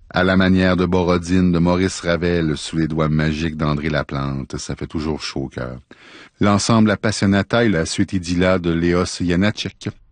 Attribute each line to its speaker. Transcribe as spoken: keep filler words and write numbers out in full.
Speaker 1: À la manière de Borodine, de Maurice Ravel, sous les doigts magiques d'André Laplante, ça fait toujours chaud au cœur. L'ensemble Appassionata et la suite Idylla de Léos Janáček.